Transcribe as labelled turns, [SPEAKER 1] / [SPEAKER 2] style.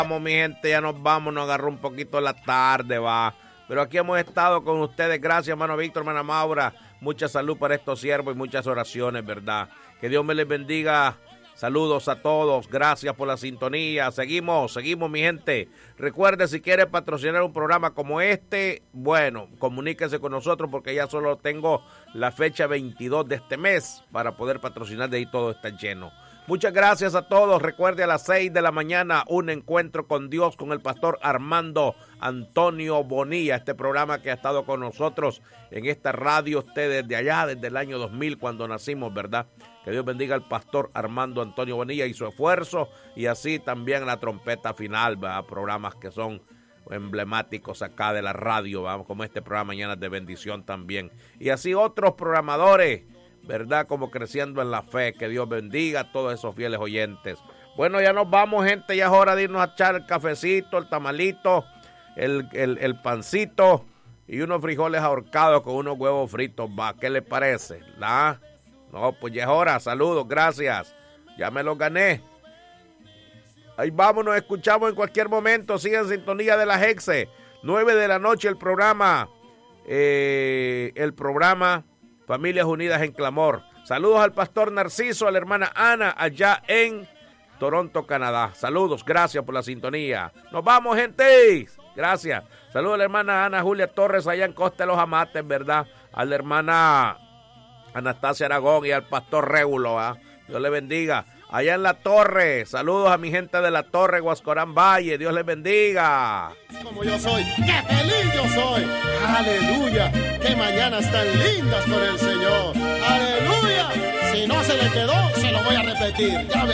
[SPEAKER 1] Vamos, mi gente, ya nos vamos, nos agarró un poquito la tarde, va. Pero aquí hemos estado con ustedes. Gracias, hermano Víctor, hermana Maura. Mucha salud para estos siervos y muchas oraciones, ¿verdad? Que Dios me les bendiga. Saludos a todos, gracias por la sintonía. Seguimos, mi gente. Recuerde, si quiere patrocinar un programa como este, bueno, comuníquese con nosotros porque ya solo tengo la fecha 22 de este mes para poder patrocinar, de ahí todo está lleno. Muchas gracias a todos. Recuerde, a las 6 de la mañana, un encuentro con Dios con el pastor Armando Antonio Bonilla. Este programa que ha estado con nosotros en esta radio, usted desde allá, desde el año 2000, cuando nacimos, ¿verdad? Que Dios bendiga al pastor Armando Antonio Bonilla y su esfuerzo, y así también la trompeta final, ¿verdad? Programas que son emblemáticos acá de la radio, ¿verdad? Como este programa Mañanas de Bendición también. Y así otros programadores, ¿verdad? Como Creciendo en la Fe. Que Dios bendiga a todos esos fieles oyentes. Bueno, ya nos vamos, gente. Ya es hora de irnos a echar el cafecito, el tamalito, el pancito y unos frijoles ahorcados con unos huevos fritos, ¿va? ¿Qué les parece? ¿La? No, pues ya es hora. Saludos, gracias. Ya me los gané. Ahí vamos, nos escuchamos en cualquier momento. Sigan en sintonía de la Hexe. 9 de la noche el programa Familias Unidas en Clamor. Saludos al pastor Narciso, a la hermana Ana allá en Toronto, Canadá. Saludos, gracias por la sintonía. Nos vamos, gente. Gracias. Saludos a la hermana Ana Julia Torres allá en Costa de los Amates, ¿verdad? A la hermana Anastasia Aragón y al pastor Régulo, ¿eh? Dios le bendiga. Allá en La Torre, saludos a mi gente de La Torre, Huascorán Valle, Dios les bendiga.
[SPEAKER 2] Como yo soy, qué feliz yo soy. Aleluya, qué mañanas tan lindas con el Señor. Aleluya, si no se le quedó, se lo voy a repetir. Ya